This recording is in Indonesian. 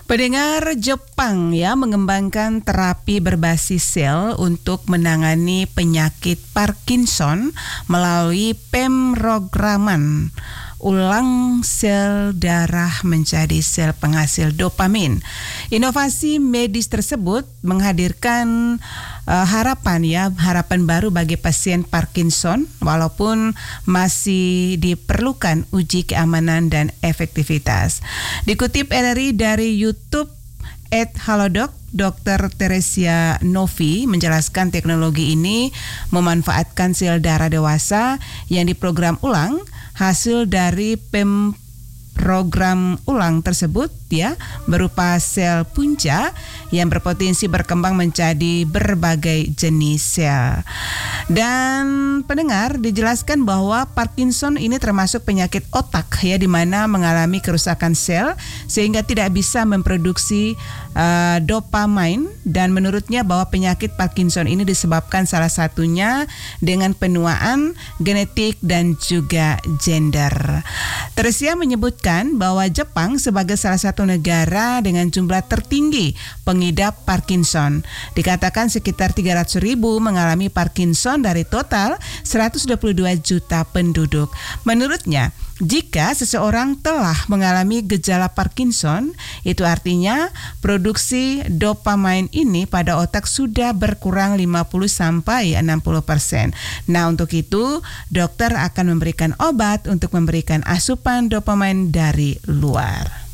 Pendengar, Jepang mengembangkan terapi berbasis sel untuk menangani penyakit Parkinson melalui pemrograman ulang sel darah menjadi sel penghasil dopamin. Inovasi medis tersebut menghadirkan harapan baru bagi pasien Parkinson, walaupun masih diperlukan uji keamanan dan efektivitas. Dikutip RRI dari YouTube @halodoc, Dr. Teresia Novi menjelaskan teknologi ini memanfaatkan sel darah dewasa yang diprogram ulang. Hasil dari program ulang tersebut berupa sel punca yang berpotensi berkembang menjadi berbagai jenis sel. Dan pendengar, dijelaskan bahwa Parkinson ini termasuk penyakit otak di mana mengalami kerusakan sel sehingga tidak bisa memproduksi dopamin, dan menurutnya bahwa penyakit Parkinson ini disebabkan salah satunya dengan penuaan, genetik dan juga gender. Teresia menyebutkan bahwa Jepang sebagai salah satu negara dengan jumlah tertinggi pengidap Parkinson. Dikatakan sekitar 300.000 mengalami Parkinson dari total 122 juta penduduk. Menurutnya, jika seseorang telah mengalami gejala Parkinson, itu artinya produksi dopamin ini pada otak sudah berkurang 50-60%. Nah, untuk itu dokter akan memberikan obat untuk memberikan asupan dopamin dari luar.